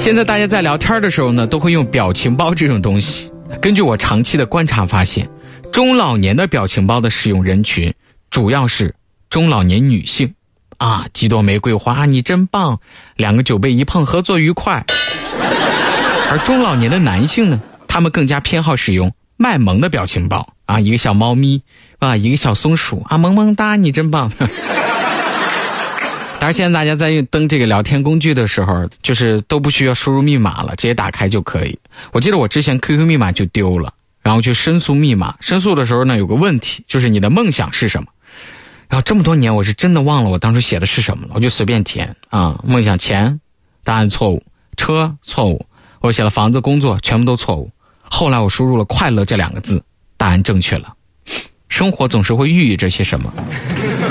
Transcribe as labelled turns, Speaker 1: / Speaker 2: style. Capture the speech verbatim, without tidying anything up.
Speaker 1: 现在大家在聊天的时候呢，都会用表情包这种东西。根据我长期的观察发现，中老年的表情包的使用人群主要是中老年女性啊，几朵玫瑰花你真棒，两个酒杯一碰合作愉快。而中老年的男性呢，他们更加偏好使用卖萌的表情包啊，一个小猫咪啊，一个小松鼠啊，萌萌哒你真棒。当然现在大家在登这个聊天工具的时候，就是都不需要输入密码了，直接打开就可以。我记得我之前 Q Q 密码就丢了，然后去申诉密码，申诉的时候呢有个问题，就是你的梦想是什么。然后这么多年我是真的忘了我当初写的是什么了，我就随便填啊，梦想钱，答案错误，车错误，我写了房子工作全部都错误。后来我输入了快乐这两个字，答案正确了。生活总是会寓意着些什么。